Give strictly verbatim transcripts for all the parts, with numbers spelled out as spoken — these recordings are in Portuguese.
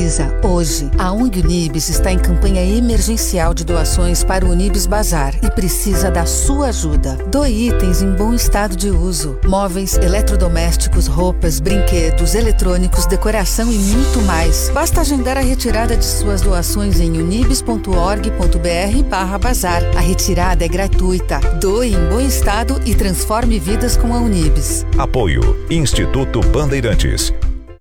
precisa hoje. A O N G Unibis está em campanha emergencial de doações para o Unibis Bazar e precisa da sua ajuda. Doe itens em bom estado de uso. Móveis, eletrodomésticos, roupas, brinquedos, eletrônicos, decoração e muito mais. Basta agendar a retirada de suas doações em unibis ponto org ponto br barra bazar. A retirada é gratuita. Doe em bom estado e transforme vidas com a Unibis. Apoio Instituto Bandeirantes.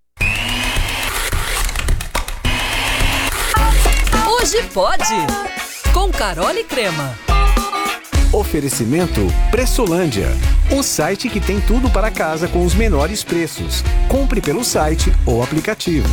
Hoje pode, com Carol e Crema. Oferecimento Pressolândia, o site que tem tudo para casa com os menores preços. Compre pelo site ou aplicativo.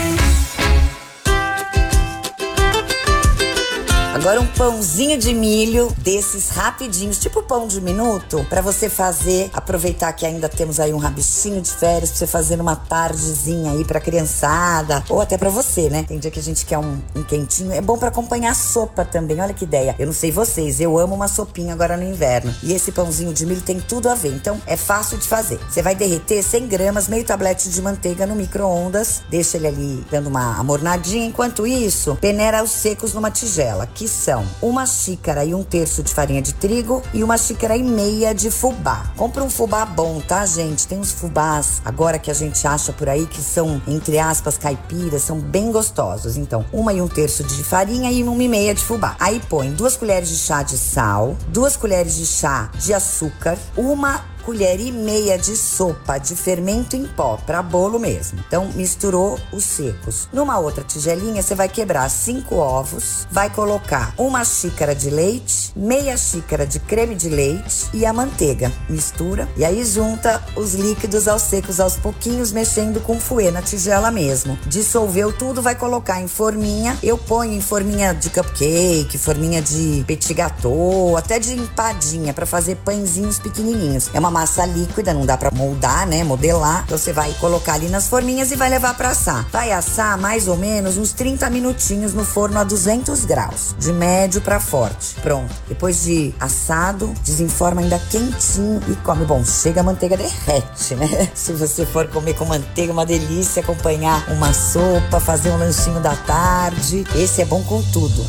Agora um pãozinho de milho desses rapidinhos, tipo pão de minuto, pra você fazer, aproveitar que ainda temos aí um rabichinho de férias, pra você fazer numa tardezinha aí pra criançada, ou até pra você, né? Tem dia que a gente quer um, um quentinho, é bom pra acompanhar sopa também, olha que ideia. Eu não sei vocês, eu amo uma sopinha agora no inverno. E esse pãozinho de milho tem tudo a ver, então é fácil de fazer. Você vai derreter cem gramas, meio tablete de manteiga no micro-ondas, deixa ele ali dando uma amornadinha. Enquanto isso, peneira os secos numa tigela, que são uma xícara e um terço de farinha de trigo e uma xícara e meia de fubá. Compra um fubá bom, tá, gente? Tem uns fubás agora que a gente acha por aí que são, entre aspas, caipiras, são bem gostosos. Então, uma e um terço de farinha e uma e meia de fubá. Aí põe duas colheres de chá de sal, duas colheres de chá de açúcar, uma colher e meia de sopa de fermento em pó, para bolo mesmo. Então, misturou os secos. Numa outra tigelinha, você vai quebrar cinco ovos, vai colocar uma xícara de leite, meia xícara de creme de leite e a manteiga. Mistura e aí junta os líquidos aos secos aos pouquinhos, mexendo com fouet na tigela mesmo. Dissolveu tudo, vai colocar em forminha. Eu ponho em forminha de cupcake, forminha de petit gâteau, até de empadinha, para fazer pãezinhos pequenininhos. É uma massa líquida, não dá pra moldar, né, modelar. Então você vai colocar ali nas forminhas e vai levar pra assar. Vai assar mais ou menos uns trinta minutinhos no forno a duzentos graus, de médio pra forte. Pronto. Depois de assado, desenforma ainda quentinho e come. Bom, chega a manteiga derrete, né? Se você for comer com manteiga, uma delícia, acompanhar uma sopa, fazer um lanchinho da tarde. Esse é bom com tudo.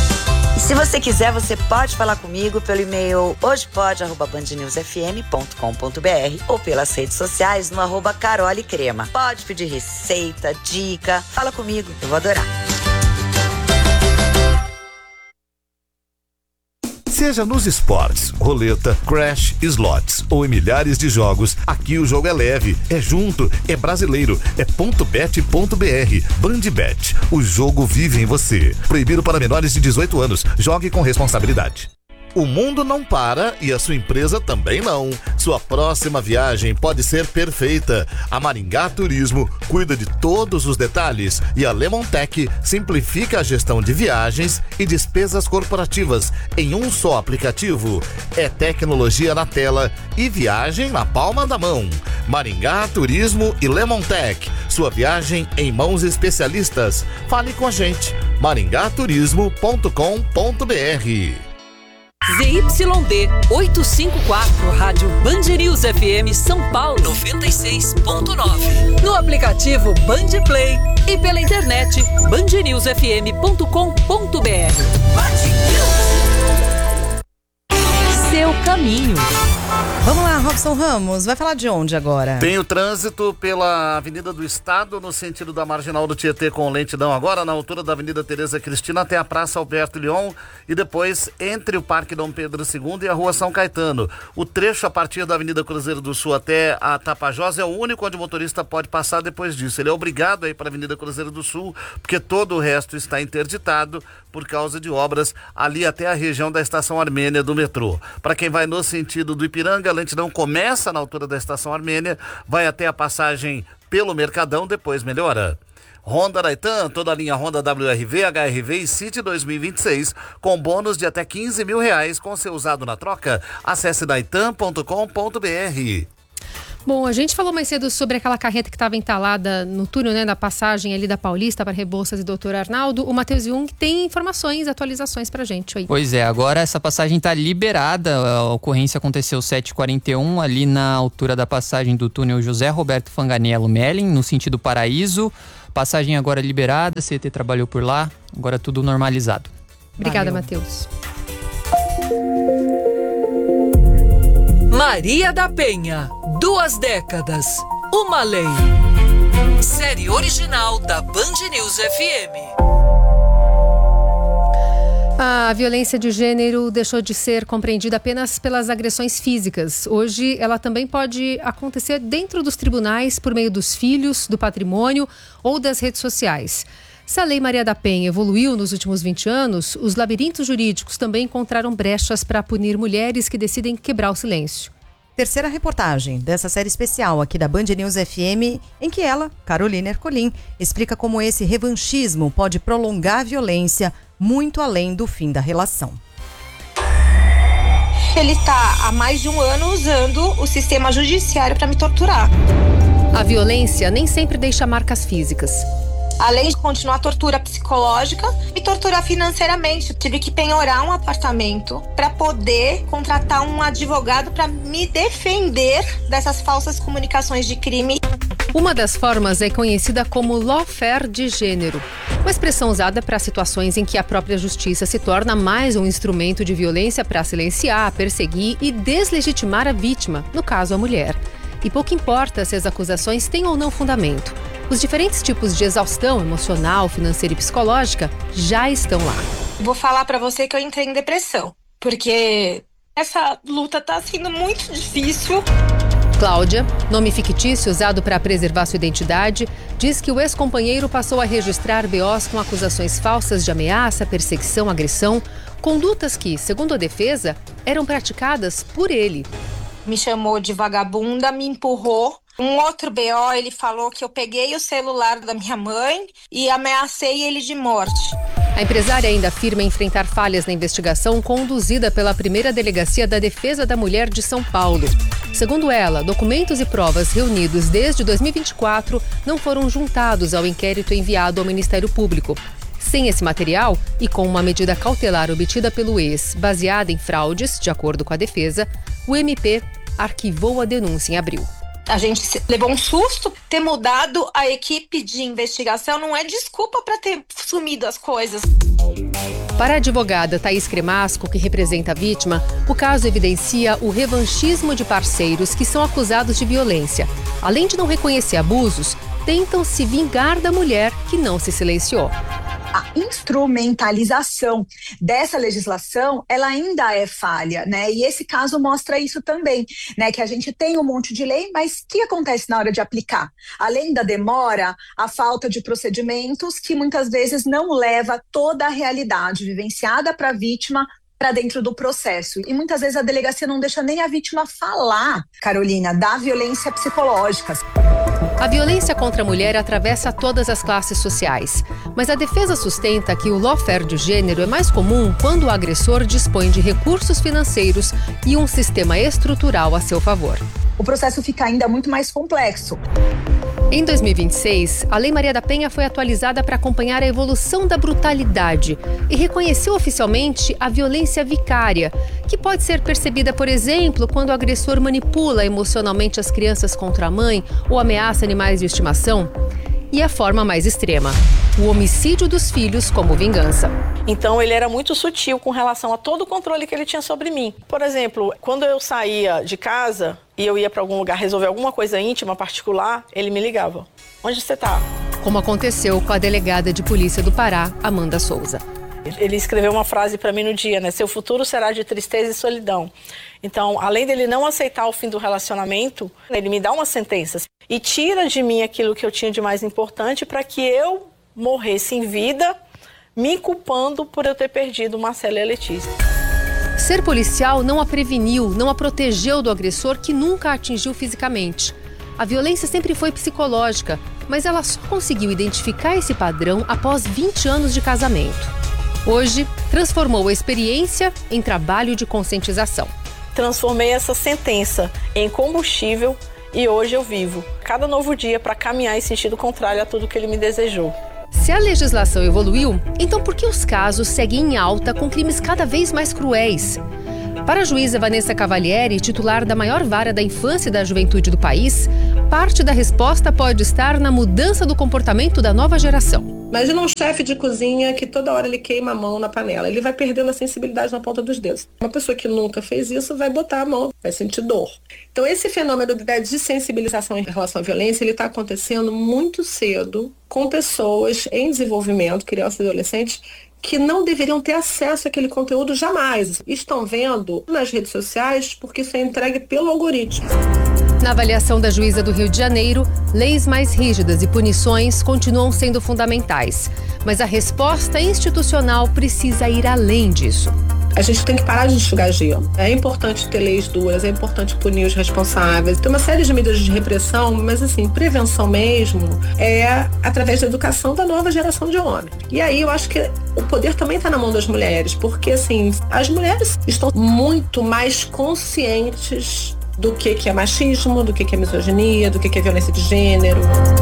E se você quiser, você pode falar comigo pelo e-mail hojepode arroba band news f m ponto com ponto b r ou pelas redes sociais no arroba Carol e Crema. Pode pedir receita, dica, fala comigo, eu vou adorar. Seja nos esportes, roleta, crash, slots ou em milhares de jogos, aqui o jogo é leve, é junto, é brasileiro, é ponto bet ponto b r. Bandbet, o jogo vive em você. Proibido para menores de dezoito anos. Jogue com responsabilidade. O mundo não para e a sua empresa também não. Sua próxima viagem pode ser perfeita. A Maringá Turismo cuida de todos os detalhes e a Lemontech simplifica a gestão de viagens e despesas corporativas em um só aplicativo. É tecnologia na tela e viagem na palma da mão. Maringá Turismo e Lemontech. Sua viagem em mãos especialistas. Fale com a gente. maringá turismo ponto com ponto b r. Z Y D oitocentos e cinquenta e quatro, Rádio Band News F M São Paulo noventa e seis ponto nove. No aplicativo Band Play e pela internet band news f m ponto com ponto b r. Seu caminho. Vamos lá, Robson Ramos, vai falar de onde agora? Tem o trânsito pela Avenida do Estado, no sentido da Marginal do Tietê, com lentidão agora, na altura da Avenida Tereza Cristina até a Praça Alberto Leon e depois entre o Parque Dom Pedro segundo e a Rua São Caetano. O trecho a partir da Avenida Cruzeiro do Sul até a Tapajós é o único onde o motorista pode passar depois disso. Ele é obrigado a ir para a Avenida Cruzeiro do Sul, porque todo o resto está interditado por causa de obras ali até a região da Estação Armênia do metrô. Para quem vai no sentido do Ipiranga, a lentidão começa na altura da Estação Armênia, vai até a passagem pelo Mercadão, depois melhora. Honda Raitan, toda a linha Honda W R V, H R V e City dois mil e vinte e seis, com bônus de até quinze mil reais com seu usado na troca. Acesse daitan ponto com ponto b r. Bom, a gente falou mais cedo sobre aquela carreta que estava entalada no túnel, né, da passagem ali da Paulista para Rebouças e doutor Arnaldo. O Matheus Jung tem informações, atualizações pra gente aí. Pois é, agora essa passagem está liberada. A ocorrência aconteceu sete e quarenta e um, ali na altura da passagem do túnel José Roberto Fanganello Melling, no sentido Paraíso. Passagem agora liberada, C T trabalhou por lá, agora tudo normalizado. Obrigada, Matheus. Maria da Penha, duas décadas, uma lei. Série original da Band News F M. A violência de gênero deixou de ser compreendida apenas pelas agressões físicas. Hoje, ela também pode acontecer dentro dos tribunais por meio dos filhos, do patrimônio ou das redes sociais. Se a Lei Maria da Penha evoluiu nos últimos vinte anos, os labirintos jurídicos também encontraram brechas para punir mulheres que decidem quebrar o silêncio. Terceira reportagem dessa série especial aqui da Band News F M, em que ela, Carolina Ercolim, explica como esse revanchismo pode prolongar a violência muito além do fim da relação. Ele está há mais de um ano usando o sistema judiciário para me torturar. A violência nem sempre deixa marcas físicas. Além de continuar a tortura psicológica, me torturar financeiramente. Tive que penhorar um apartamento para poder contratar um advogado para me defender dessas falsas comunicações de crime. Uma das formas é conhecida como lawfare de gênero, uma expressão usada para situações em que a própria justiça se torna mais um instrumento de violência para silenciar, perseguir e deslegitimar a vítima, no caso a mulher. E pouco importa se as acusações têm ou não fundamento. Os diferentes tipos de exaustão emocional, financeira e psicológica já estão lá. Vou falar pra você que eu entrei em depressão, porque essa luta tá sendo muito difícil. Cláudia, nome fictício usado para preservar sua identidade, diz que o ex-companheiro passou a registrar B Os com acusações falsas de ameaça, perseguição, agressão, condutas que, segundo a defesa, eram praticadas por ele. Me chamou de vagabunda, me empurrou. Um outro B O, ele falou que eu peguei o celular da minha mãe e ameacei ele de morte. A empresária ainda afirma enfrentar falhas na investigação conduzida pela primeira delegacia da Defesa da Mulher de São Paulo. Segundo ela, documentos e provas reunidos desde dois mil e vinte e quatro não foram juntados ao inquérito enviado ao Ministério Público. Sem esse material e com uma medida cautelar obtida pelo ex, baseada em fraudes, de acordo com a defesa, o M P arquivou a denúncia em abril. A gente levou um susto. Ter mudado a equipe de investigação não é desculpa para ter sumido as coisas. Para a advogada Thaís Cremasco, que representa a vítima, o caso evidencia o revanchismo de parceiros que são acusados de violência. Além de não reconhecer abusos, tentam se vingar da mulher que não se silenciou. A instrumentalização dessa legislação, ela ainda é falha, né? E esse caso mostra isso também, né? Que a gente tem um monte de lei, mas o que acontece na hora de aplicar? Além da demora, a falta de procedimentos que muitas vezes não leva toda a realidade vivenciada para a vítima para dentro do processo. E muitas vezes a delegacia não deixa nem a vítima falar, Carolina, da violência psicológica. A violência contra a mulher atravessa todas as classes sociais, mas a defesa sustenta que o lawfare de gênero é mais comum quando o agressor dispõe de recursos financeiros e um sistema estrutural a seu favor. O processo fica ainda muito mais complexo. Em dois mil e vinte e seis, a Lei Maria da Penha foi atualizada para acompanhar a evolução da brutalidade e reconheceu oficialmente a violência vicária, que pode ser percebida, por exemplo, quando o agressor manipula emocionalmente as crianças contra a mãe ou ameaça animais de estimação. E a forma mais extrema, o homicídio dos filhos como vingança. Então ele era muito sutil com relação a todo o controle que ele tinha sobre mim. Por exemplo, quando eu saía de casa e eu ia para algum lugar resolver alguma coisa íntima, particular, ele me ligava. Onde você tá? Como aconteceu com a delegada de polícia do Pará, Amanda Souza. Ele escreveu uma frase para mim no dia, né? Seu futuro será de tristeza e solidão. Então, além dele não aceitar o fim do relacionamento, ele me dá uma sentença e tira de mim aquilo que eu tinha de mais importante para que eu morresse em vida, me culpando por eu ter perdido Marcelo e a Letícia. Ser policial não a preveniu, não a protegeu do agressor que nunca a atingiu fisicamente. A violência sempre foi psicológica, mas ela só conseguiu identificar esse padrão após vinte anos de casamento. Hoje, transformou a experiência em trabalho de conscientização. Transformei essa sentença em combustível e hoje eu vivo cada novo dia para caminhar em sentido contrário a tudo que ele me desejou. Se a legislação evoluiu, então por que os casos seguem em alta com crimes cada vez mais cruéis? Para a juíza Vanessa Cavalieri, titular da maior vara da infância e da juventude do país, parte da resposta pode estar na mudança do comportamento da nova geração. Imagina um chefe de cozinha que toda hora ele queima a mão na panela. Ele vai perdendo a sensibilidade na ponta dos dedos. Uma pessoa que nunca fez isso vai botar a mão, vai sentir dor. Então esse fenômeno da desensibilização em relação à violência, ele está acontecendo muito cedo com pessoas em desenvolvimento, crianças e adolescentes, que não deveriam ter acesso àquele conteúdo jamais. Estão vendo nas redes sociais porque isso é entregue pelo algoritmo. Na avaliação da juíza do Rio de Janeiro, leis mais rígidas e punições continuam sendo fundamentais. Mas a resposta institucional precisa ir além disso. A gente tem que parar de enxugar gelo. É importante ter leis duras, é importante punir os responsáveis. Tem uma série de medidas de repressão, mas assim, prevenção mesmo é através da educação da nova geração de homens. E aí eu acho que o poder também está na mão das mulheres, porque assim, as mulheres estão muito mais conscientes do que, que é machismo, do que, que é misoginia, do que, que é violência de gênero.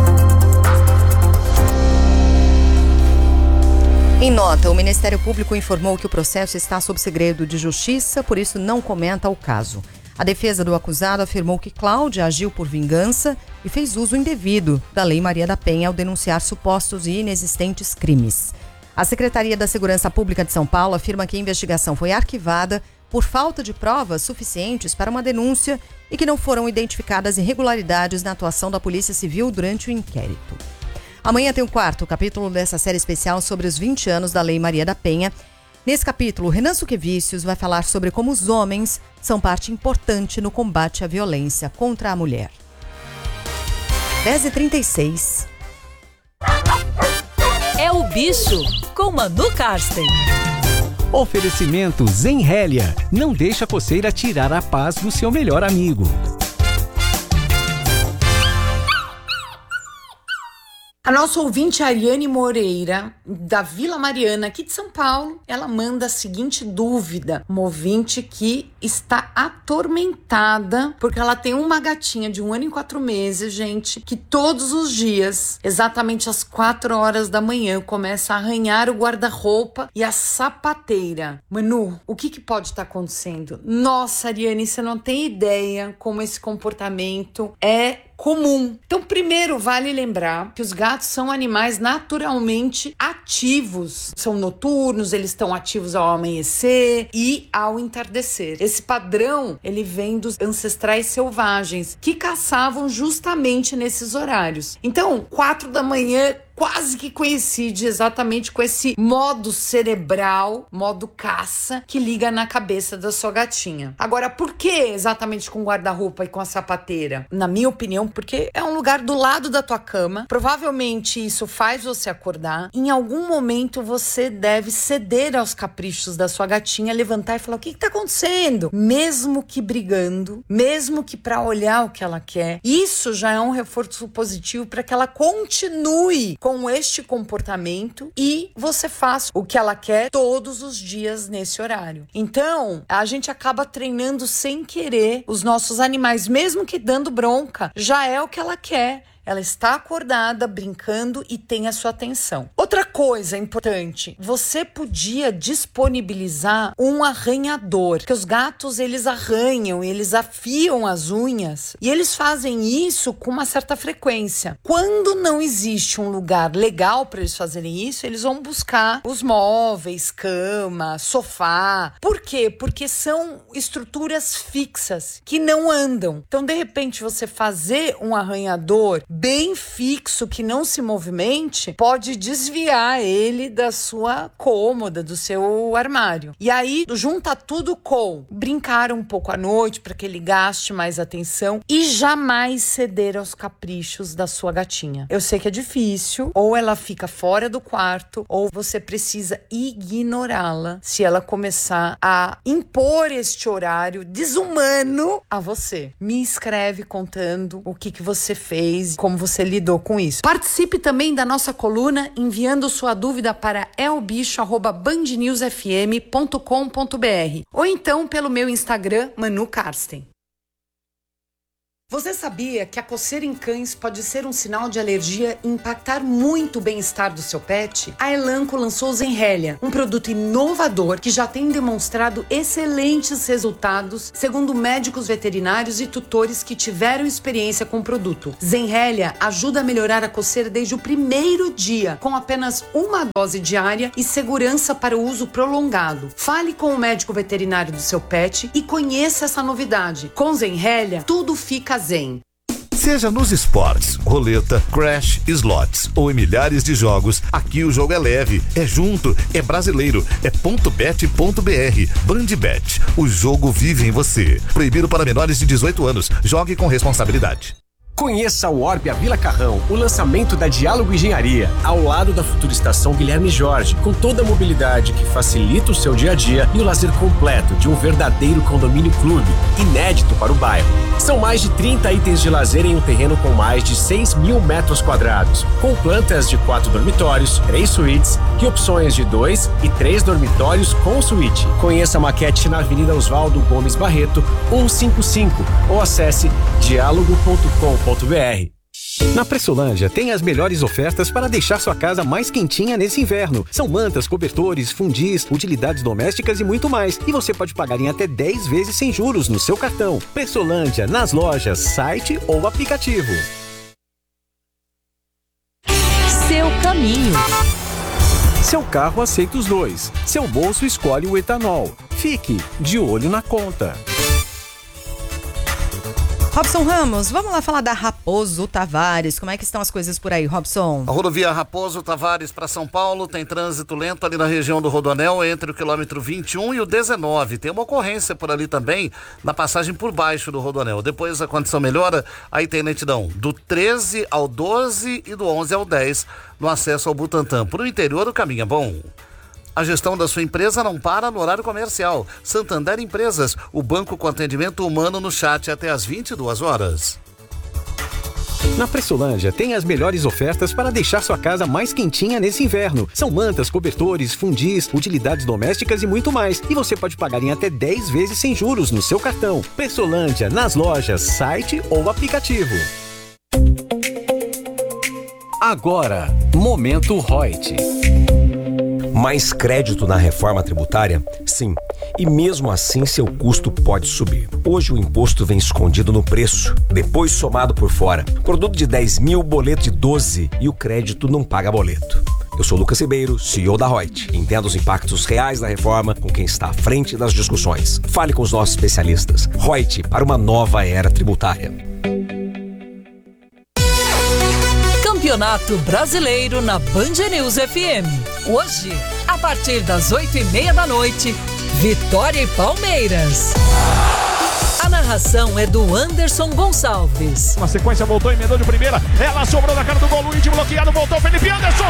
Em nota, o Ministério Público informou que o processo está sob segredo de justiça, por isso não comenta o caso. A defesa do acusado afirmou que Cláudia agiu por vingança e fez uso indevido da Lei Maria da Penha ao denunciar supostos e inexistentes crimes. A Secretaria da Segurança Pública de São Paulo afirma que a investigação foi arquivada por falta de provas suficientes para uma denúncia e que não foram identificadas irregularidades na atuação da Polícia Civil durante o inquérito. Amanhã tem o quarto capítulo dessa série especial sobre os vinte anos da Lei Maria da Penha. Nesse capítulo, Renan Suquevicius vai falar sobre como os homens são parte importante no combate à violência contra a mulher. dez e trinta e seis. É o Bicho, com Manu Karsten. Oferecimento Zenrélia. Não deixa a coceira tirar a paz do seu melhor amigo. A nossa ouvinte Ariane Moreira, da Vila Mariana, aqui de São Paulo, ela manda a seguinte dúvida. Uma ouvinte que está atormentada porque ela tem uma gatinha de um ano e quatro meses, gente, que todos os dias, exatamente às quatro horas da manhã, começa a arranhar o guarda-roupa e a sapateira. Manu, o que, que pode estar acontecendo? Nossa, Ariane, você não tem ideia como esse comportamento é comum. Então, primeiro, vale lembrar que os gatos são animais naturalmente ativos. São noturnos, eles estão ativos ao amanhecer e ao entardecer. Esse padrão, ele vem dos ancestrais selvagens, que caçavam justamente nesses horários. Então, quatro da manhã quase que coincide exatamente com esse modo cerebral, modo caça, que liga na cabeça da sua gatinha. Agora, por que exatamente com o guarda-roupa e com a sapateira? Na minha opinião, porque é um lugar do lado da tua cama. Provavelmente isso faz você acordar. Em algum momento você deve ceder aos caprichos da sua gatinha, levantar e falar: o que está acontecendo? Mesmo que brigando, mesmo que para olhar o que ela quer. Isso já é um reforço positivo para que ela continue com este comportamento e você faça o que ela quer todos os dias nesse horário. Então, a gente acaba treinando sem querer os nossos animais, mesmo que dando bronca, já é o que ela quer. Ela está acordada, brincando e tem a sua atenção. Outra coisa importante, você podia disponibilizar um arranhador, porque os gatos, eles arranham, eles afiam as unhas e eles fazem isso com uma certa frequência. Quando não existe um lugar legal para eles fazerem isso, eles vão buscar os móveis, cama, sofá. Por quê? Porque são estruturas fixas que não andam. Então, de repente, você fazer um arranhador bem fixo, que não se movimente, pode desviar ele da sua cômoda, do seu armário. E aí, junta tudo com brincar um pouco à noite para que ele gaste mais atenção e jamais ceder aos caprichos da sua gatinha. Eu sei que é difícil, ou ela fica fora do quarto, ou você precisa ignorá-la se ela começar a impor este horário desumano a você. Me escreve contando o que, que você fez, como você lidou com isso. Participe também da nossa coluna enviando sua dúvida para elbicho arroba band news f m ponto com ponto b r ou então pelo meu Instagram, Manu Karsten. Você sabia que a coceira em cães pode ser um sinal de alergia e impactar muito o bem-estar do seu pet? A Elanco lançou o Zenrelia, um produto inovador que já tem demonstrado excelentes resultados, segundo médicos veterinários e tutores que tiveram experiência com o produto. Zenrelia ajuda a melhorar a coceira desde o primeiro dia, com apenas uma dose diária e segurança para o uso prolongado. Fale com o médico veterinário do seu pet e conheça essa novidade. Com Zenrelia, tudo fica zen. Seja nos esportes, roleta, crash, slots ou em milhares de jogos, aqui o jogo é leve, é junto, é brasileiro, é ponto bet ponto br. Bandbet, o jogo vive em você. Proibido para menores de dezoito anos. Jogue com responsabilidade. Conheça o Orbia Vila Carrão, o lançamento da Diálogo Engenharia, ao lado da futura estação Guilherme Jorge, com toda a mobilidade que facilita o seu dia a dia e o lazer completo de um verdadeiro condomínio clube, inédito para o bairro. São mais de trinta itens de lazer em um terreno com mais de seis mil metros quadrados, com plantas de quatro dormitórios, três suítes e opções de dois e três dormitórios com suíte. Conheça a maquete na Avenida Oswaldo Gomes Barreto, cento e cinquenta e cinco, ou acesse diálogo ponto com ponto br. Na Pressolândia tem as melhores ofertas para deixar sua casa mais quentinha nesse inverno. São mantas, cobertores, fundis, utilidades domésticas e muito mais. E você pode pagar em até dez vezes sem juros no seu cartão. Pressolândia, nas lojas, site ou aplicativo. Seu caminho. Seu carro aceita os dois. Seu bolso escolhe o etanol. Fique de olho na conta. Robson Ramos, vamos lá falar da Raposo Tavares. Como é que estão as coisas por aí, Robson? A rodovia Raposo Tavares para São Paulo tem trânsito lento ali na região do Rodoanel, entre o quilômetro vinte e um e o dezenove. Tem uma ocorrência por ali também, na passagem por baixo do Rodoanel. Depois a condição melhora, aí tem lentidão do treze ao doze e do onze ao dez no acesso ao Butantã. Para o interior o caminho é bom. A gestão da sua empresa não para no horário comercial. Santander Empresas, o banco com atendimento humano no chat até às vinte e duas horas. Na Pressolândia tem as melhores ofertas para deixar sua casa mais quentinha nesse inverno. São mantas, cobertores, fundis, utilidades domésticas e muito mais. E você pode pagar em até dez vezes sem juros no seu cartão. Pressolândia, nas lojas, site ou aplicativo. Agora, Momento Reut. Mais crédito na reforma tributária? Sim. E mesmo assim seu custo pode subir. Hoje o imposto vem escondido no preço, depois somado por fora. Produto de dez mil, boleto de doze e o crédito não paga boleto. Eu sou Lucas Ribeiro, C E O da Reut. Entenda os impactos reais da reforma com quem está à frente das discussões. Fale com os nossos especialistas. Reut, para uma nova era tributária. Campeonato Brasileiro na Band News F M. Hoje, a partir das oito e meia da noite, Vitória e Palmeiras. A narração é do Anderson Gonçalves. Na sequência voltou, emendou de primeira. Ela sobrou na cara do gol, Luiz bloqueado, voltou Felipe Anderson.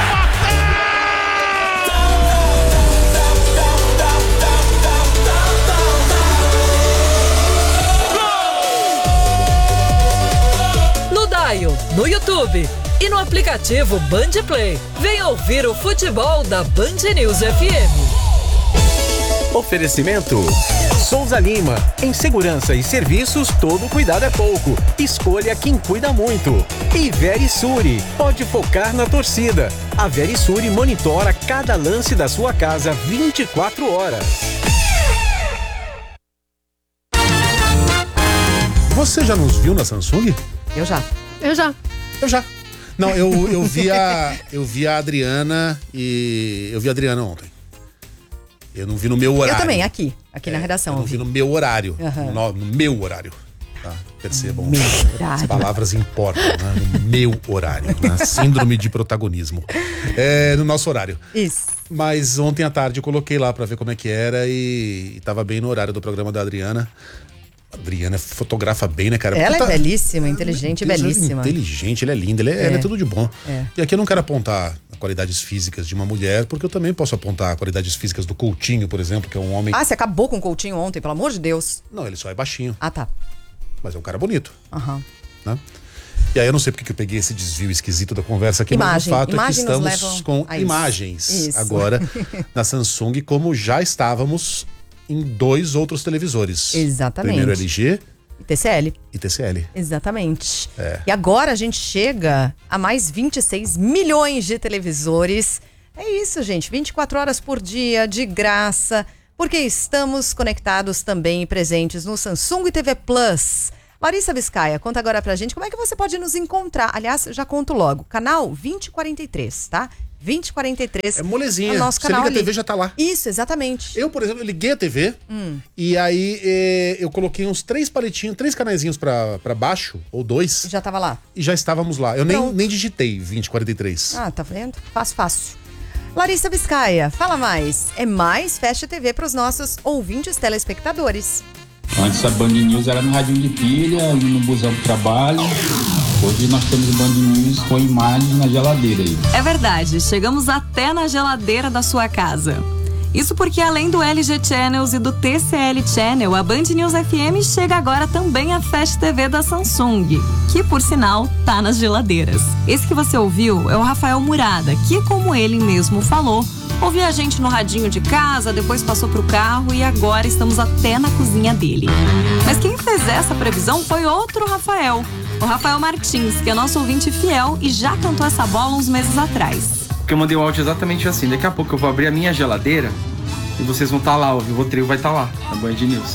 No Dial, no YouTube e no aplicativo Band Play. Venha ouvir o futebol da Band News F M. Oferecimento Souza Lima. Em segurança e serviços, todo cuidado é pouco. Escolha quem cuida muito. E Verisure. Pode focar na torcida. A Verisure monitora cada lance da sua casa vinte e quatro horas. Você já nos viu na Samsung? Eu já. Eu já. Eu já. Não, eu, eu, vi a, eu vi a Adriana e... Eu vi a Adriana ontem. Eu não vi no meu horário. Eu também, aqui. Aqui é, na redação. Eu não vi no meu horário. Uhum. No, no meu horário. Tá? Percebam. Meu horário. As palavras importam, né? No meu horário. Né? Síndrome de protagonismo. É, no nosso horário. Isso. Mas ontem à tarde eu coloquei lá pra ver como é que era e, e tava bem no horário do programa da Adriana. A Adriana fotografa bem, né, cara? Ela Puta, é belíssima, inteligente e belíssima. Inteligente, ela é linda, ela é, é. Ela é tudo de bom. É. E aqui eu não quero apontar qualidades físicas de uma mulher, porque eu também posso apontar qualidades físicas do Coutinho, por exemplo, que é um homem... Ah, você acabou com o Coutinho ontem, pelo amor de Deus. Não, ele só é baixinho. Ah, tá. Mas é um cara bonito. Aham. Uhum. Né? E aí eu não sei porque que eu peguei esse desvio esquisito da conversa aqui, Imagem. mas o fato Imagem é que estamos com imagens isso. agora na Samsung, como já estávamos em dois outros televisores. Exatamente. Primeiro L G E T C L. E T C L. Exatamente. É. E agora a gente chega a mais vinte e seis milhões de televisores. É isso, gente. vinte e quatro horas por dia, de graça, porque estamos conectados também e presentes no Samsung T V Plus. Larissa Biscaia, conta agora pra gente como é que você pode nos encontrar. Aliás, já conto logo. Canal vinte e quarenta e três, tá? vinte e quarenta e três. É molezinha. É o nosso Você canal liga ali. a T V, já tá lá. Isso, exatamente. Eu, por exemplo, eu liguei a T V Hum. e aí eh, eu coloquei uns três palitinhos, três canaizinhos pra, pra baixo, ou dois. Já tava lá. E já estávamos lá. Eu nem, Pronto. nem digitei vinte e quarenta e três. Ah, tá vendo? Fácil, fácil. Larissa Biscaia, fala mais. É mais Fast T V pros nossos ouvintes telespectadores. Antes a Band News era no radinho de pilha, ali no busão do trabalho. Hoje nós temos o Band News com imagem na geladeira aí. É verdade, chegamos até na geladeira da sua casa. Isso porque além do L G Channels e do T C L Channel, a Band News F M chega agora também a Fast T V da Samsung, que por sinal tá nas geladeiras. Esse que você ouviu é o Rafael Murada, que como ele mesmo falou, ouvia a gente no radinho de casa, depois passou pro carro e agora estamos até na cozinha dele. Mas quem fez essa previsão foi outro Rafael, o Rafael Martins, que é nosso ouvinte fiel e já cantou essa bola uns meses atrás. Porque eu mandei um áudio exatamente assim, daqui a pouco eu vou abrir a minha geladeira e vocês vão estar lá, o Rivotril vai estar lá, na Band News.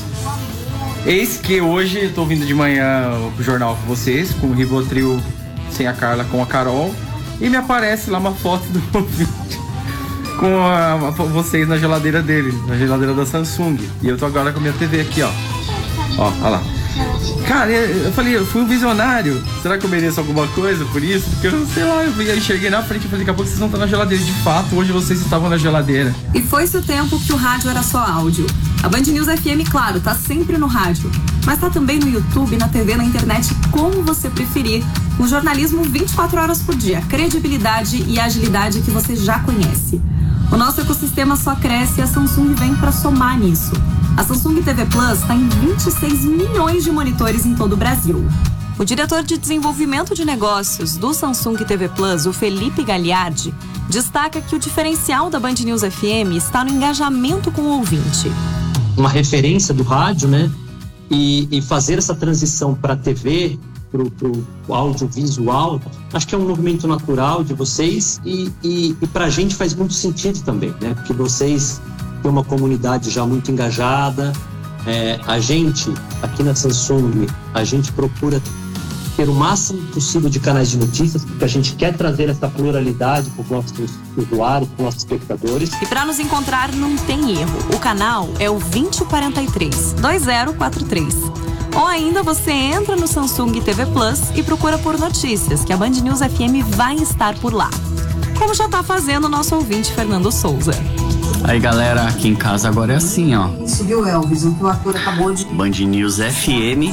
Eis que hoje eu tô vindo de manhã pro jornal com vocês, com o Rivotril sem a Carla, com a Carol, e me aparece lá uma foto do ouvinte com a, a, vocês na geladeira dele, na geladeira da Samsung. E eu tô agora com a minha T V aqui, ó. Ó, olha lá. Cara, eu, eu falei, eu fui um visionário. Será que eu mereço alguma coisa por isso? Porque eu sei lá, eu vi, aí cheguei na frente e falei, daqui a pouco vocês vão estar na geladeira. De fato, hoje vocês estavam na geladeira. E foi-se o tempo que o rádio era só áudio. A Band News F M, claro, tá sempre no rádio, mas tá também no YouTube, na T V, na internet, como você preferir. Um jornalismo vinte e quatro horas por dia, credibilidade e agilidade que você já conhece. O nosso ecossistema só cresce e a Samsung vem para somar nisso. A Samsung T V Plus está em vinte e seis milhões de monitores em todo o Brasil. O diretor de desenvolvimento de negócios do Samsung T V Plus, o Felipe Gagliardi, destaca que o diferencial da Band News F M está no engajamento com o ouvinte. Uma referência do rádio, né? E, e fazer essa transição para a T V, para o audiovisual, acho que é um movimento natural de vocês e, e, e para a gente faz muito sentido também, né? Porque vocês têm uma comunidade já muito engajada. É, a gente, aqui na Samsung, a gente procura ter o máximo possível de canais de notícias, porque a gente quer trazer essa pluralidade para os nossos usuários, para os nossos espectadores. E para nos encontrar não tem erro. O canal é o vinte e quarenta e três, dois zero quatro três. Ou ainda você entra no Samsung T V Plus e procura por notícias, que a Band News F M vai estar por lá. Como já está fazendo o nosso ouvinte Fernando Souza. Aí galera, aqui em casa agora é assim, ó. Isso, viu, Elvis? O que o ator acabou de... Band News F M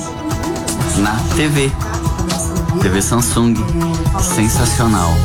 na T V. T V Samsung. Sensacional.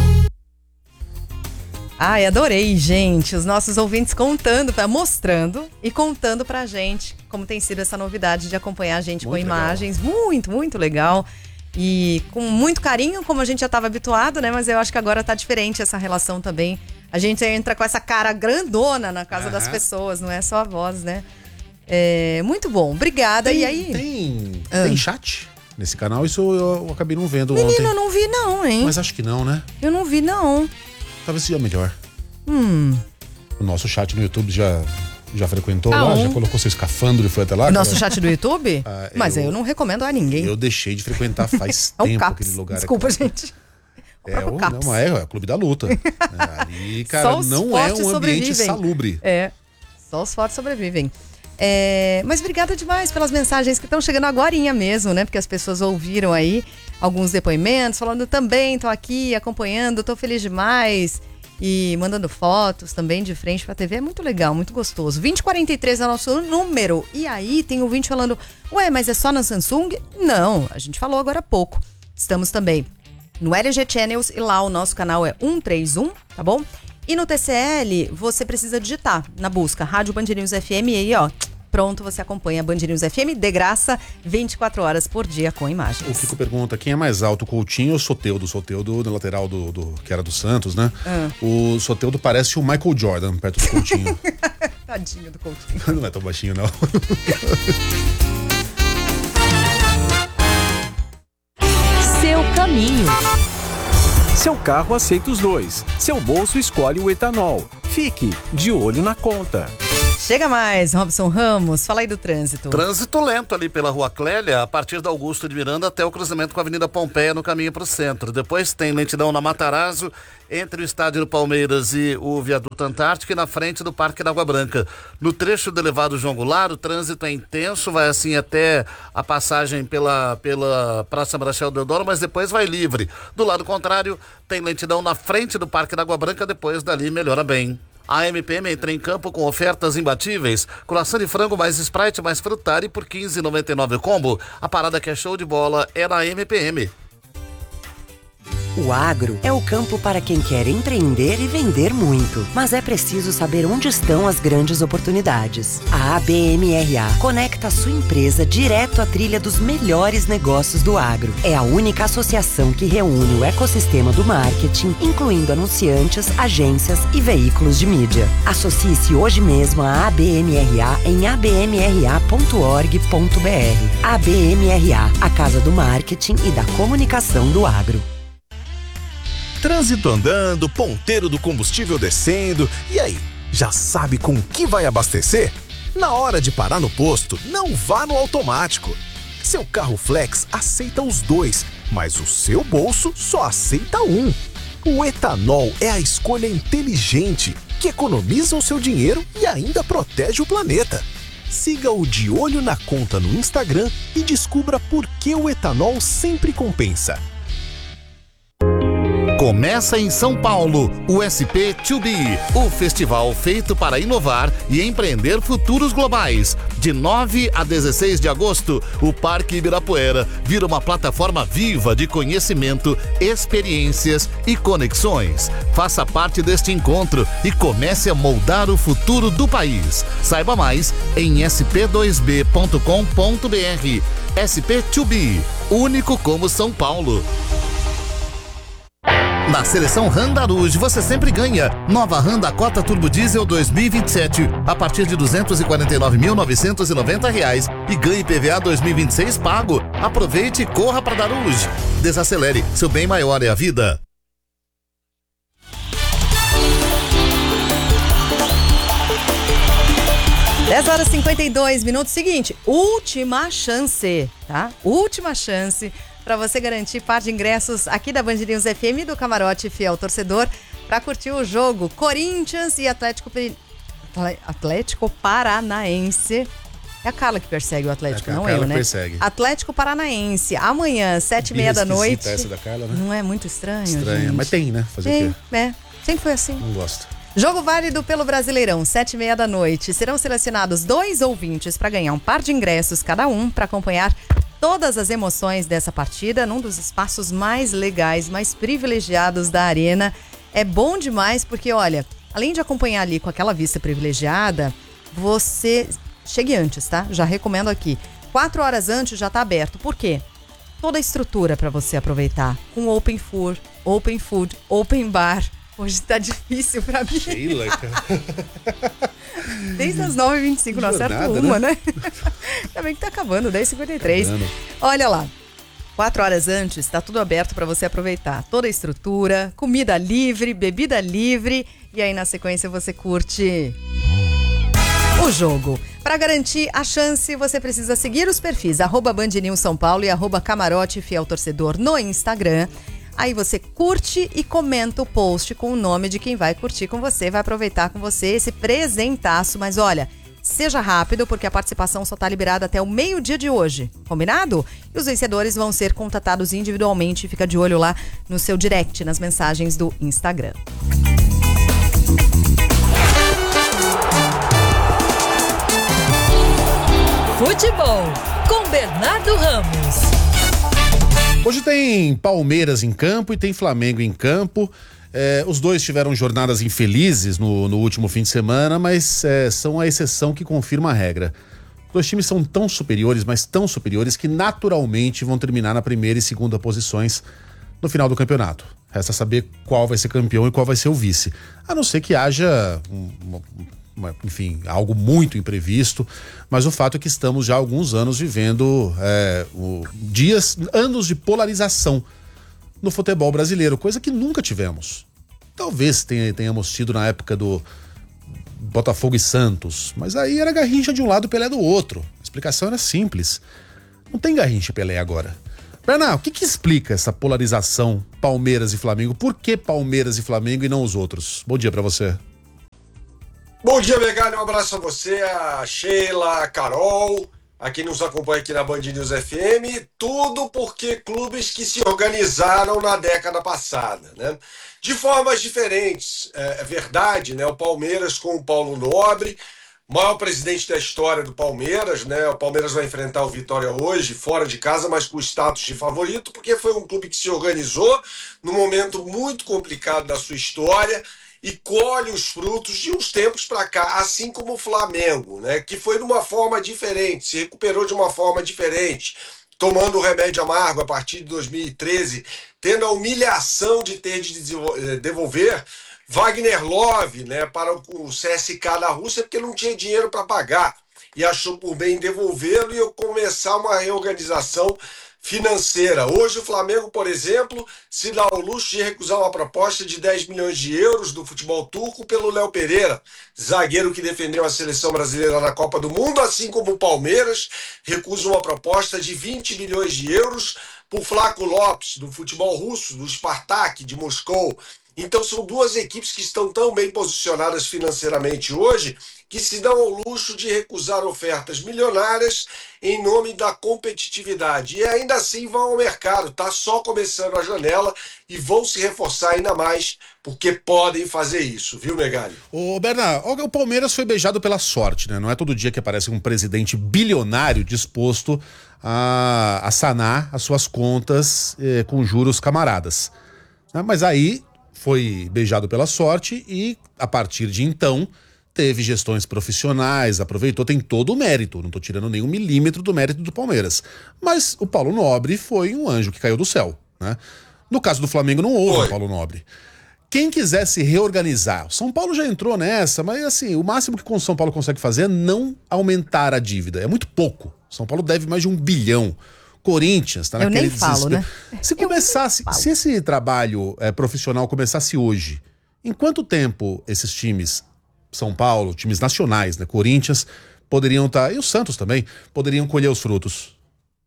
Ai, adorei, gente. Os nossos ouvintes contando, mostrando e contando pra gente como tem sido essa novidade de acompanhar a gente muito com imagens. Legal. Muito, muito legal. E com muito carinho, como a gente já estava habituado, né? Mas eu acho que agora tá diferente essa relação também. A gente entra com essa cara grandona na casa uhum. das pessoas, não é só a voz, né? É, muito bom, obrada. Tem, e aí? Tem, ah. tem chat nesse canal? Isso eu, eu acabei não vendo Menino, ontem. eu não vi não, hein? Mas acho que não, né? Eu não vi não. Talvez seja melhor. Hum. O nosso chat no YouTube já, já frequentou ah, lá? um. Já colocou seu escafandro e foi até lá? O nosso cara? chat do YouTube? ah, Mas eu, eu não recomendo a ninguém. Eu deixei de frequentar faz é tempo Caps. aquele lugar. Desculpa, aqui. gente. É o, não, é, é o Clube da Luta. é, ali, cara, não é um ambiente salubre. É, só os fortes sobrevivem. É, mas obrigada demais pelas mensagens que estão chegando agorinha mesmo, né? Porque as pessoas ouviram aí alguns depoimentos, falando também, tô aqui acompanhando, tô feliz demais. E mandando fotos também de frente pra T V. É muito legal, muito gostoso. vinte e quarenta e três é o nosso número. E aí tem ouvinte falando, ué, mas é só na Samsung? Não, a gente falou agora há pouco. Estamos também no L G Channels e lá o nosso canal é cento e trinta e um, tá bom? E no T C L você precisa digitar na busca Rádio Band News F M e aí, ó, pronto, você acompanha a Band News F M de graça, vinte e quatro horas por dia com imagens. O Kiko pergunta, quem é mais alto, o Coutinho ou o Soteldo? O Soteldo, do lateral do, do, que era do Santos, né? Ah. O Soteldo parece o Michael Jordan, perto do Coutinho. Tadinho do Coutinho. Não é tão baixinho, não. caminho. Seu carro aceita os dois. Seu bolso escolhe o etanol. Fique de olho na conta. Chega mais, Robson Ramos, fala aí do trânsito. Trânsito lento ali pela Rua Clélia, a partir da Augusto de Miranda até o cruzamento com a Avenida Pompeia no caminho para o centro. Depois tem lentidão na Matarazzo, entre o estádio do Palmeiras e o viaduto Antártico e na frente do Parque da Água Branca. No trecho do elevado João Goulart, o trânsito é intenso, vai assim até a passagem pela, pela Praça Marechal Deodoro, mas depois vai livre. Do lado contrário, tem lentidão na frente do Parque da Água Branca, depois dali melhora bem. A M P M entra em campo com ofertas imbatíveis. Croissant de frango mais Sprite mais Frutari por quinze reais e noventa e nove centavos o combo. A parada que é show de bola é na M P M. O agro é o campo para quem quer empreender e vender muito. Mas é preciso saber onde estão as grandes oportunidades. A A B M R A conecta a sua empresa direto à trilha dos melhores negócios do agro. É a única associação que reúne o ecossistema do marketing, incluindo anunciantes, agências e veículos de mídia. Associe-se hoje mesmo à A B M R A em a b m r a ponto org ponto b r. A B M R A, a casa do marketing e da comunicação do agro. Trânsito andando, ponteiro do combustível descendo. E aí, já sabe com que vai abastecer? Na hora de parar no posto, não vá no automático. Seu carro flex aceita os dois, mas o seu bolso só aceita um. O etanol é a escolha inteligente, que economiza o seu dinheiro e ainda protege o planeta. Siga o De Olho na Conta no Instagram e descubra por que o etanol sempre compensa. Começa em São Paulo, o S P dois B, o festival feito para inovar e empreender futuros globais. De nove a dezesseis de agosto, o Parque Ibirapuera vira uma plataforma viva de conhecimento, experiências e conexões. Faça parte deste encontro e comece a moldar o futuro do país. Saiba mais em s p dois b ponto com ponto b r. S P dois B, único como São Paulo. Na seleção Honda Rouge você sempre ganha. Nova Honda Cota Turbo Diesel dois mil e vinte e sete a partir de duzentos e quarenta e nove mil novecentos e noventa reais e ganhe I P V A dois mil e vinte e seis pago. Aproveite e corra para dar Rouge. Desacelere, seu bem maior é a vida. dez horas e cinquenta e dois minutos. Seguinte, última chance, tá? Última chance para você garantir par de ingressos aqui da Band News F M do Camarote Fiel Torcedor para curtir o jogo Corinthians e Atlético Atlético Paranaense. É a Carla que persegue o Atlético, é não eu, né? Persegue. Atlético Paranaense, amanhã, sete e meia da noite. Essa da Carla, né? Não é muito estranho, Estranha, gente? mas tem, né? Fazer tem, o quê? É, sempre foi assim. Não gosto. Jogo válido pelo Brasileirão, sete e meia da noite. Serão selecionados dois ouvintes para ganhar um par de ingressos cada um para acompanhar todas as emoções dessa partida num dos espaços mais legais, mais privilegiados da arena. É bom demais porque, olha, além de acompanhar ali com aquela vista privilegiada, você chegue antes, tá? Já recomendo aqui. Quatro horas antes já tá aberto. Por quê? Toda a estrutura para você aproveitar. Com open food, open food, open bar. Hoje tá difícil pra mim. Sheila, cara. Desde as nove e vinte e cinco, não acerto uma, né? Ainda bem que tá acabando, dez e cinquenta e três. Acabando. Olha lá, quatro horas antes, tá tudo aberto pra você aproveitar. Toda a estrutura, comida livre, bebida livre. E aí, na sequência, você curte o jogo. Para garantir a chance, você precisa seguir os perfis arroba Band News São Paulo e arroba Camarote Fiel Torcedor no Instagram. Aí você curte e comenta o post com o nome de quem vai curtir com você, vai aproveitar com você esse presentaço. Mas olha, seja rápido porque a participação só está liberada até o meio-dia de hoje, combinado? E os vencedores vão ser contatados individualmente, fica de olho lá no seu direct, nas mensagens do Instagram. Futebol com Bernardo Ramos. Hoje tem Palmeiras em campo e tem Flamengo em campo. É, os dois tiveram jornadas infelizes no, no último fim de semana, mas é, são a exceção que confirma a regra. Os dois times são tão superiores, mas tão superiores, que naturalmente vão terminar na primeira e segunda posições no final do campeonato. Resta saber qual vai ser campeão e qual vai ser o vice. A não ser que haja um, uma, uma, enfim, algo muito imprevisto, mas o fato é que estamos já há alguns anos vivendo é, o, dias, anos de polarização no futebol brasileiro, coisa que nunca tivemos. Talvez tenhamos tido na época do Botafogo e Santos, mas aí era Garrincha de um lado e Pelé do outro. A explicação era simples. Não tem Garrincha e Pelé agora. Bernardo, o que que explica essa polarização Palmeiras e Flamengo? Por que Palmeiras e Flamengo e não os outros? Bom dia pra você. Bom dia, Megali, um abraço a você, a Sheila, a Carol, a quem nos acompanha aqui na Band News F M, tudo porque clubes que se organizaram na década passada, né? De formas diferentes, é, é verdade, né? O Palmeiras com o Paulo Nobre, maior presidente da história do Palmeiras, né? O Palmeiras vai enfrentar o Vitória hoje, fora de casa, mas com status de favorito, porque foi um clube que se organizou num momento muito complicado da sua história e colhe os frutos de uns tempos para cá, assim como o Flamengo, né? Que foi de uma forma diferente, se recuperou de uma forma diferente, tomando o remédio amargo a partir de dois mil e treze, tendo a humilhação de ter de devolver Wagner Love, né, para o C S K da Rússia, porque não tinha dinheiro para pagar, e achou por bem devolvê-lo e começar uma reorganização financeira. Hoje o Flamengo, por exemplo, se dá ao luxo de recusar uma proposta de dez milhões de euros do futebol turco pelo Léo Pereira, zagueiro que defendeu a seleção brasileira na Copa do Mundo, assim como o Palmeiras recusa uma proposta de vinte milhões de euros por Flaco Lopes, do futebol russo, do Spartak de Moscou. Então são duas equipes que estão tão bem posicionadas financeiramente hoje que se dão ao luxo de recusar ofertas milionárias em nome da competitividade. E ainda assim vão ao mercado, tá só começando a janela e vão se reforçar ainda mais porque podem fazer isso, viu, Megali? Ô, Bernardo, o Palmeiras foi beijado pela sorte, né? Não é todo dia que aparece um presidente bilionário disposto a, a sanar as suas contas eh, com juros camaradas. Né? Mas aí foi beijado pela sorte e, a partir de então, teve gestões profissionais, aproveitou, tem todo o mérito, não tô tirando nenhum milímetro do mérito do Palmeiras. Mas o Paulo Nobre foi um anjo que caiu do céu, né? No caso do Flamengo não houve o Paulo Nobre. Quem quiser se reorganizar, o São Paulo já entrou nessa, mas assim, o máximo que o São Paulo consegue fazer é não aumentar a dívida, é muito pouco. São Paulo deve mais de um bilhão. Corinthians, tá naquele desespero. Eu nem falo, né? Se começasse, se esse trabalho é, profissional começasse hoje, em quanto tempo esses times, São Paulo, times nacionais, né, Corinthians, poderiam estar, e o Santos também, poderiam colher os frutos?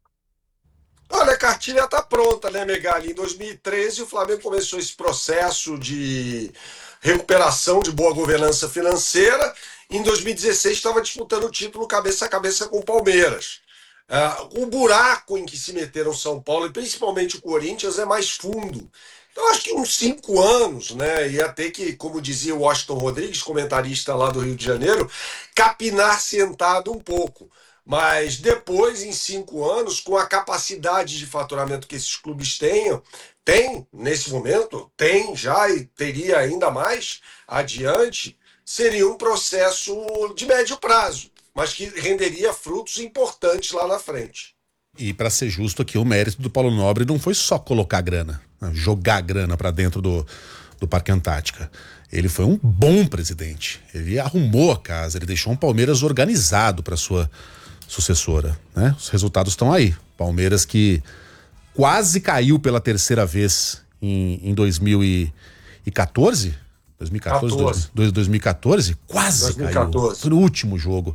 Olha, a cartilha tá pronta, né, Megali? Em dois mil e treze o Flamengo começou esse processo de recuperação de boa governança financeira. Em dois mil e dezesseis estava disputando o título cabeça a cabeça com o Palmeiras. Uh, o buraco em que se meteram São Paulo e principalmente o Corinthians é mais fundo. Então acho que uns cinco anos, né, ia ter que, como dizia o Washington Rodrigues, comentarista lá do Rio de Janeiro, capinar sentado um pouco. Mas depois, em cinco anos, com a capacidade de faturamento que esses clubes tenham, tem, nesse momento, tem já e teria ainda mais adiante, seria um processo de médio prazo, mas que renderia frutos importantes lá na frente. E para ser justo aqui, o mérito do Paulo Nobre não foi só colocar grana, né, jogar grana para dentro do, do Parque Antártica. Ele foi um bom presidente. Ele arrumou a casa, ele deixou um Palmeiras organizado para sua sucessora, né? Os resultados estão aí. Palmeiras que quase caiu pela terceira vez em, em dois mil e quatorze. dois mil e quatorze, dois mil e quatorze, quase dois mil e quatorze. Caiu no último jogo.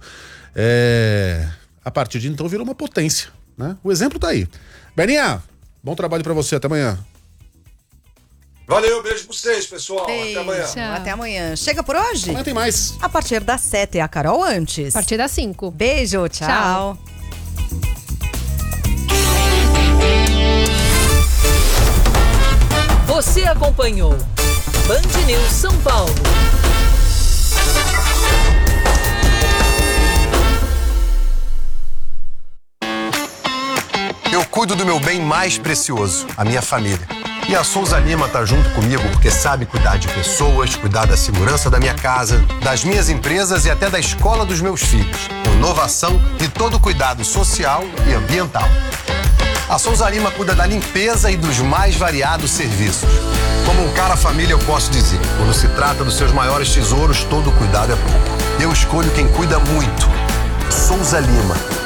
É, a partir de então virou uma potência, né? O exemplo tá aí. Beninha, bom trabalho pra você, até amanhã. Valeu, beijo pra vocês, pessoal. Beijo. Até amanhã. Tchau. Até amanhã. Chega por hoje? Amanhã tem mais. A partir das sete, a Carol antes. A partir das cinco. Beijo, tchau. Tchau. Você acompanhou Band News São Paulo. Eu cuido do meu bem mais precioso, a minha família. E a Souza Lima tá junto comigo porque sabe cuidar de pessoas, cuidar da segurança da minha casa, das minhas empresas e até da escola dos meus filhos. Com inovação e todo cuidado social e ambiental. A Souza Lima cuida da limpeza e dos mais variados serviços. Como um cara família, eu posso dizer, quando se trata dos seus maiores tesouros, todo cuidado é pouco. Eu escolho quem cuida muito. Souza Lima.